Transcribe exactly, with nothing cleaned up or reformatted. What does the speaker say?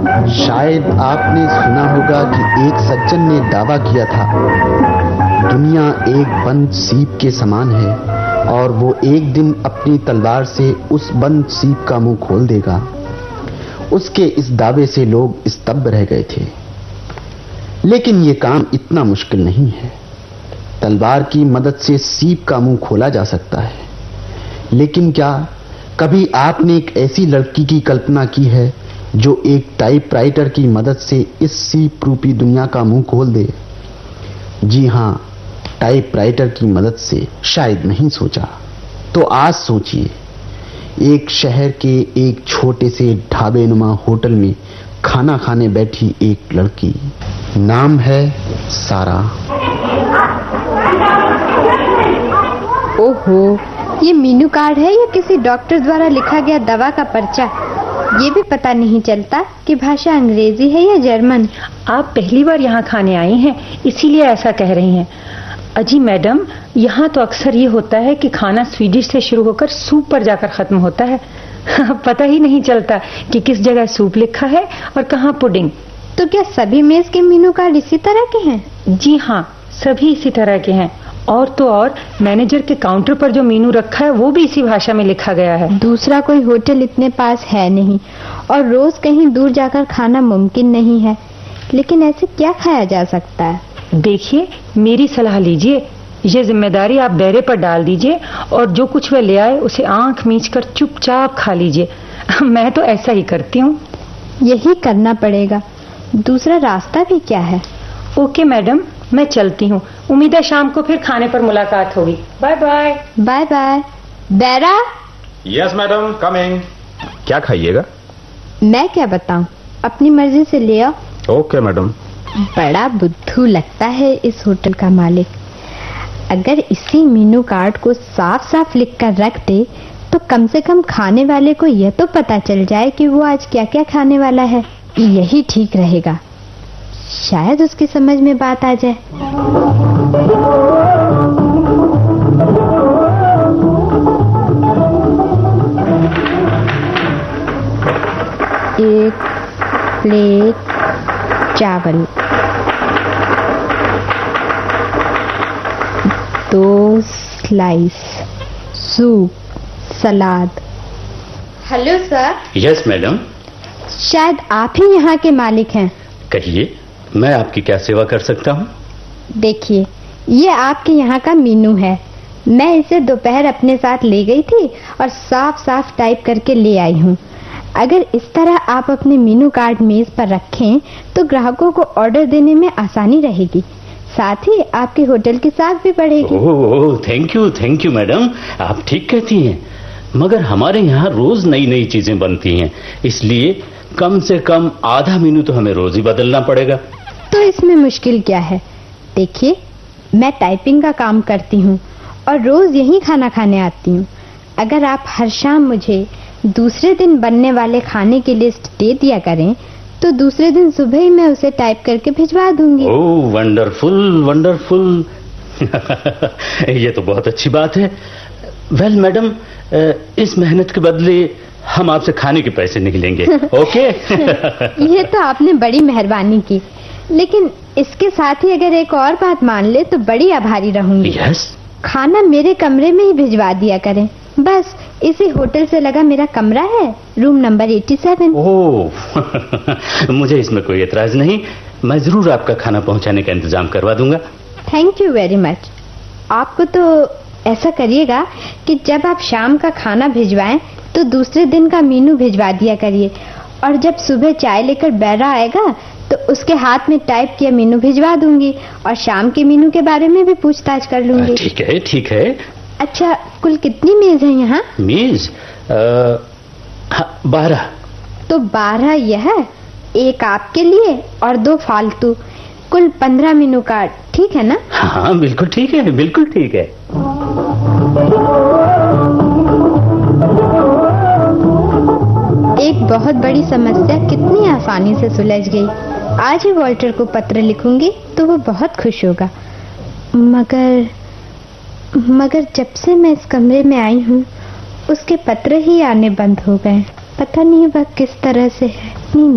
शायद आपने सुना होगा कि एक सज्जन ने दावा किया था, दुनिया एक बंद सीप के समान है और वो एक दिन अपनी तलवार से उस बंद सीप का मुंह खोल देगा। उसके इस दावे से लोग स्तब्ध रह गए थे। लेकिन ये काम इतना मुश्किल नहीं है। तलवार की मदद से सीप का मुंह खोला जा सकता है, लेकिन क्या कभी आपने एक ऐसी लड़की की कल्पना की है जो एक टाइपराइटर की मदद से इस सीप रूपी दुनिया का मुंह खोल दे? जी हां, टाइपराइटर की मदद से शायद नहीं सोचा तो आज सोचिए। एक शहर के एक छोटे से ढाबेनुमा होटल में खाना खाने बैठी एक लड़की, नाम है सारा। ओहो, ये मेनू कार्ड है या किसी डॉक्टर द्वारा लिखा गया दवा का पर्चा? ये भी पता नहीं चलता कि भाषा अंग्रेजी है या जर्मन। आप पहली बार यहाँ खाने आई हैं, इसीलिए ऐसा कह रही हैं। अजी मैडम, यहाँ तो अक्सर ये होता है कि खाना स्वीडिश से शुरू होकर सूप पर जाकर खत्म होता है। पता ही नहीं चलता कि किस जगह सूप लिखा है और कहाँ पुडिंग। तो क्या सभी मेज के मेनू कार्ड इसी तरह के हैं? जी हाँ, सभी इसी तरह के हैं। और तो और मैनेजर के काउंटर पर जो मेनू रखा है वो भी इसी भाषा में लिखा गया है। दूसरा कोई होटल इतने पास है नहीं और रोज कहीं दूर जाकर खाना मुमकिन नहीं है। लेकिन ऐसे क्या खाया जा सकता है? देखिए, मेरी सलाह लीजिए। ये जिम्मेदारी आप बेरे पर डाल दीजिए और जो कुछ वह ले आए उसे आंख मीचकर चुपचाप खा लीजिए। मैं तो ऐसा ही करती हूँ। यही करना पड़ेगा। दूसरा रास्ता भी क्या है? ओके मैडम, मैं चलती हूँ। उम्मीद है शाम को फिर खाने पर मुलाकात होगी। Bye bye. Bye bye. बेरा। Yes madam, coming. क्या खाइएगा? मैं क्या बताऊं, अपनी मर्जी से ले आओ। Okay madam. बड़ा बुद्धू लगता है इस होटल का मालिक। अगर इसी मेनू कार्ड को साफ साफ लिख कर रख दे तो कम से कम खाने वाले को यह तो पता चल जाए कि वो आज क्या क्या खाने वाला है। यही ठीक रहेगा, शायद उसकी समझ में बात आ जाए। एक प्लेट चावल, दो स्लाइस सूप, सलाद। Hello sir. Yes madam. शायद आप ही यहाँ के मालिक हैं। कहिए, मैं आपकी क्या सेवा कर सकता हूँ? देखिए, ये आपके यहाँ का मेनू है। मैं इसे दोपहर अपने साथ ले गई थी और साफ साफ टाइप करके ले आई हूँ। अगर इस तरह आप अपने मेनू कार्ड मेज पर रखें तो ग्राहकों को ऑर्डर देने में आसानी रहेगी, साथ ही आपके होटल की साख भी बढ़ेगी। ओह, thank you thank you madam, आप ठीक कहती हैं। मगर हमारे यहाँ रोज नई नई चीजें बनती हैं, इसलिए कम से कम आधा मेनू तो हमें रोज ही बदलना पड़ेगा। तो इसमें मुश्किल क्या है? देखिए, मैं टाइपिंग का काम करती हूँ और रोज यही खाना खाने आती हूँ। अगर आप हर शाम मुझे दूसरे दिन बनने वाले खाने की लिस्ट दे दिया करें तो दूसरे दिन सुबह ही मैं उसे टाइप करके भिजवा दूंगी। ओह, वंडरफुल वंडरफुल। ये तो बहुत अच्छी बात है। वेल मैडम, इस मेहनत के बदले हम आपसे खाने के पैसे नहीं लेंगे। ओके? ये तो आपने बड़ी मेहरबानी की, लेकिन इसके साथ ही अगर एक और बात मान ले तो बड़ी आभारी रहूंगी। यस? खाना मेरे कमरे में ही भिजवा दिया करें। बस इसी होटल से लगा मेरा कमरा है, रूम नंबर सत्तासी। ओह, मुझे इसमें कोई एतराज नहीं। मैं जरूर आपका खाना पहुंचाने का इंतजाम करवा दूंगा। Thank you very much. आपको तो ऐसा करिएगा कि जब आप शाम का खाना भिजवाएं तो दूसरे दिन का मेनू भिजवा दिया करिए, और जब सुबह चाय लेकर बैरा आएगा तो उसके हाथ में टाइप किया मेनू भिजवा दूंगी और शाम के मेनू के बारे में भी पूछताछ कर लूंगी। ठीक है ठीक है। अच्छा, कुल कितनी मेज है यहाँ? मेज बारह। तो बारह यह, एक आपके लिए और दो फालतू, कुल पंद्रह मेनू कार्ड। ठीक है ना? हाँ बिल्कुल ठीक है, बिल्कुल ठीक है। एक बहुत बड़ी समस्या कितनी आसानी से सुलझ गई। आज ही वॉल्टर को पत्र लिखूंगी तो वो बहुत खुश होगा। मगर मगर जब से मैं इस कमरे में आई हूँ उसके पत्र ही आने बंद हो गए। पता नहीं वह किस तरह से है।